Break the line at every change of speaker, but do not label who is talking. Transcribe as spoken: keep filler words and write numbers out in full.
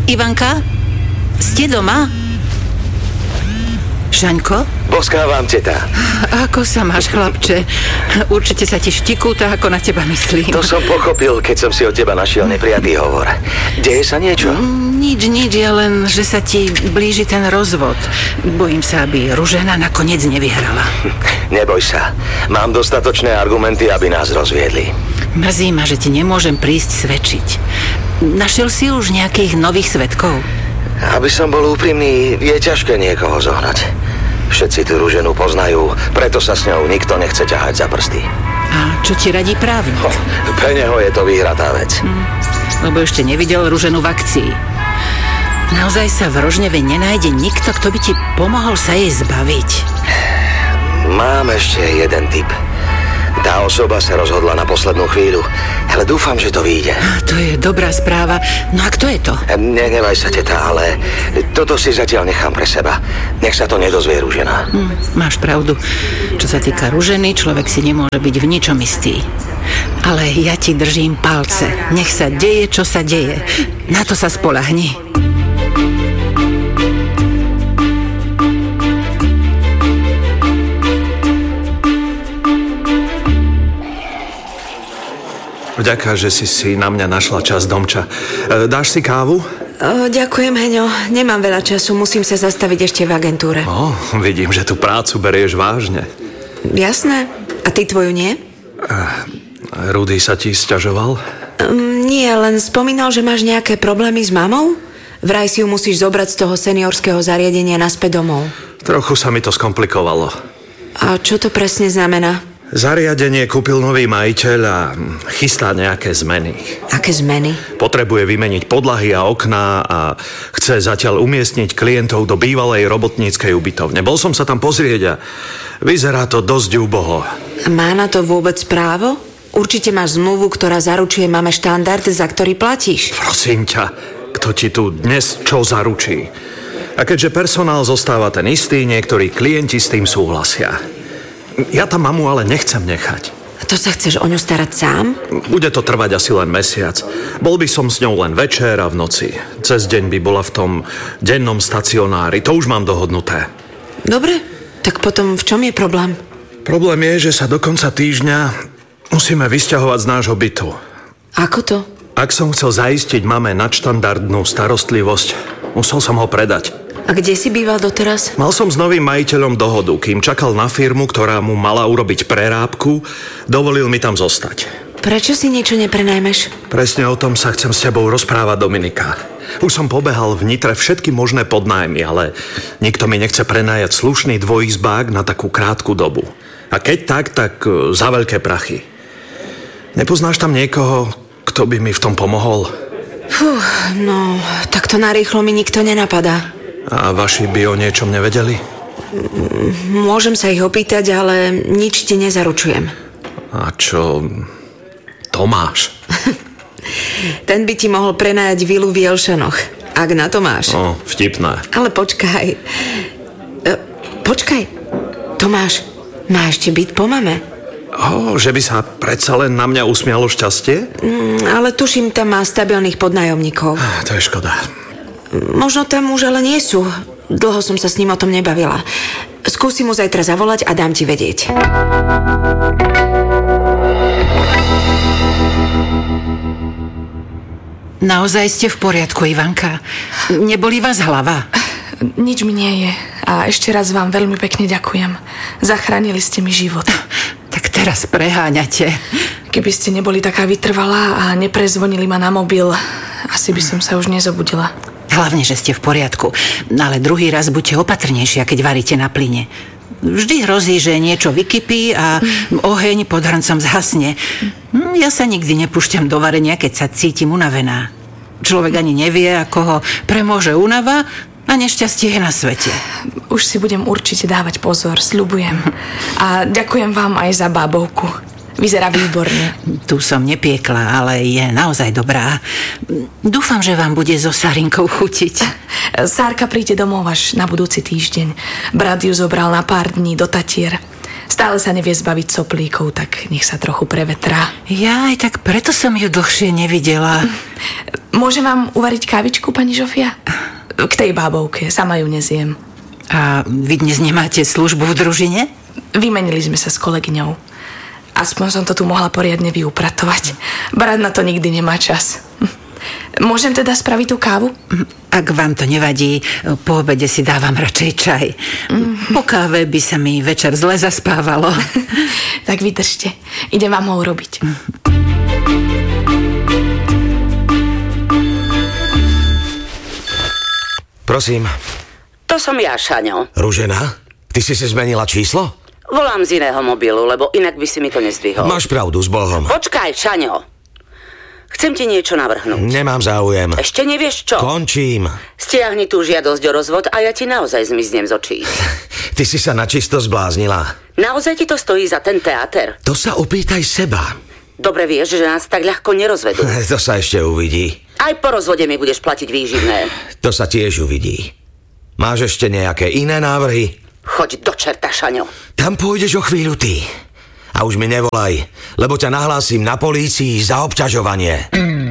Ivanka? Ste doma? Šaňko?
Boskávam, teta.
Ako sa máš, chlapče? Určite sa ti štikúta, ako na teba myslím.
To som pochopil, keď som si od teba našiel neprijatý hovor. Deje sa niečo?
Nič, nič, je len, že sa ti blíži ten rozvod. Bojím sa, aby Ružena nakoniec nevyhrala.
Neboj sa. Mám dostatočné argumenty, aby nás rozviedli.
Mrzí ma, že ti nemôžem prísť svedčiť. Našiel si už nejakých nových svedkov?
Aby som bol úprimný, je ťažké niekoho zohnať. Všetci tú Ruženu poznajú, preto sa s ňou nikto nechce ťahať za prsty.
A čo ti radí právnik?
Oh, pre neho je to vyhratá vec.
Hm, lebo ešte nevidel Ruženu v akcii. Naozaj sa v Rožneve nenájde nikto, kto by ti pomohol sa jej zbaviť?
Mám ešte jeden tip. Tá osoba sa rozhodla na poslednú chvíľu, ale dúfam, že to vyjde.
To je dobrá správa. No a kto je to?
Nenevaj sa, teta, ale toto si zatiaľ nechám pre seba. Nech sa to nedozvie Ružena.
Hm, máš pravdu. Čo sa týka Ruženy, človek si nemôže byť v ničom istý. Ale ja ti držím palce. Nech sa deje, čo sa deje. Na to sa spoľahni.
Vďaka, že si si na mňa našla čas, Domča. E, dáš si kávu?
O, ďakujem, Heňo. Nemám veľa času, musím sa zastaviť ešte v agentúre.
O, vidím, že tú prácu berieš vážne.
Jasné. A ty tvoju nie?
E, Rudy sa ti sťažoval?
Um, nie, len spomínal, že máš nejaké problémy s mamou? Vraj si ju musíš zobrať z toho seniorského zariadenia naspäť domov.
Trochu sa mi to skomplikovalo.
A čo to presne znamená?
Zariadenie kúpil nový majiteľ a chystá nejaké zmeny.
Aké zmeny?
Potrebuje vymeniť podlahy a okná a chce zatiaľ umiestniť klientov do bývalej robotníckej ubytovne. Bol som sa tam pozrieť a vyzerá to dosť úboho.
A má na to vôbec právo? Určite máš zmluvu, ktorá zaručuje mame štandard, za ktorý platíš.
Prosím ťa, kto ti tu dnes čo zaručí? A keďže personál zostáva ten istý, niektorí klienti s tým súhlasia. Ja tam mamu ale nechcem nechať.
A to sa chceš o ňu starať sám?
Bude to trvať asi len mesiac. Bol by som s ňou len večer a v noci. Cez deň by bola v tom dennom stacionári. To už mám dohodnuté.
Dobre, tak potom v čom je problém?
Problém je, že sa do konca týždňa musíme vysťahovať z nášho bytu.
Ako to?
Ak som chcel zaistiť mame nadštandardnú starostlivosť, musel som ho predať.
A kde si býval doteraz?
Mal som s novým majiteľom dohodu. Kým čakal na firmu, ktorá mu mala urobiť prerábku, dovolil mi tam zostať.
Prečo si niečo neprenajmeš?
Presne o tom sa chcem s tebou rozprávať, Dominika. Už som pobehal v Nitre všetky možné podnájmy, ale nikto mi nechce prenajať slušný dvojizbák na takú krátku dobu. A keď tak, tak za veľké prachy. Nepoznáš tam niekoho, kto by mi v tom pomohol?
Fú, no, takto narýchlo mi nikto nenapadá.
A vaši by o niečom nevedeli?
Môžem sa ich opýtať, ale nič ti nezaručujem.
A čo Tomáš?
Ten by ti mohol prenajať vilu v Jelšanoch, ak na to máš.
O, vtipné.
Ale počkaj. E, počkaj. Tomáš, má ešte byt po mame?
O, že by sa predsa len na mňa usmialo šťastie?
Mm, ale tuším, tam má stabilných podnájomníkov.
To je škoda.
Možno tam už ale nie sú. Dlho som sa s ním o tom nebavila. Skúsim mu zajtra zavolať a dám ti vedieť.
Naozaj ste v poriadku, Ivanka? Neboli vás hlava?
Nič mi nie je. A ešte raz vám veľmi pekne ďakujem. Zachránili ste mi život.
Tak teraz preháňate.
Keby ste neboli taká vytrvalá a neprezvonili ma na mobil, asi by som sa už nezobudila.
Hlavne, že ste v poriadku. Ale druhý raz buďte opatrnejšia, keď varíte na plyne. Vždy hrozí, že niečo vykypí a oheň pod hrncom zhasne. Ja sa nikdy nepúšťam do varenia, keď sa cítim unavená. Človek ani nevie, ako ho premôže únava a nešťastie je na svete.
Už si budem určite dávať pozor, sľubujem. A ďakujem vám aj za bábovku. Vyzerá výborne.
Tu som nepiekla, ale je naozaj dobrá. Dúfam, že vám bude so Sarinkou chutiť.
Sárka príde domov až na budúci týždeň. Brat ju zobral na pár dní do Tatier. Stále sa nevie zbaviť soplíkov, tak nech sa trochu prevetrá.
Ja aj tak preto som ju dlhšie nevidela.
Môžem vám uvariť kávičku, pani Žofia? K tej bábovke, sama ju nezjem.
A vy dnes nemáte službu v družine?
Vymenili sme sa s kolegyňou. Aspoň som to tu mohla poriadne vyupratovať. Brat na to nikdy nemá čas. Môžem teda spraviť tú kávu?
Ak vám to nevadí, po obede si dávam radšej čaj. Mm. Po káve by sa mi večer zle zaspávalo.
Tak vydržte. Idem vám ho urobiť.
Prosím.
To som ja, Šaňo.
Ružena? Ty si si zmenila číslo?
Volám z iného mobilu, lebo inak by si mi to nezdvihol.
Máš pravdu, s Bohom.
Počkaj, Šaňo. Chcem ti niečo navrhnúť.
Nemám záujem.
Ešte nevieš čo?
Končím.
Stiahni tú žiadosť o rozvod a ja ti naozaj zmiznem z očí.
Ty si sa načisto zbláznila.
Naozaj ti to stojí za ten teáter?
To sa opýtaj seba.
Dobre vieš, že nás tak ľahko nerozvedú.
To sa ešte uvidí.
Aj po rozvode mi budeš platiť výživné.
To sa tiež uvidí. Máš ešte nejaké iné návrhy?
Choď do čerta, Šaňo.
Tam pôjdeš o chvíľu ty. A už mi nevolaj, lebo ťa nahlásim na polícii za obťažovanie.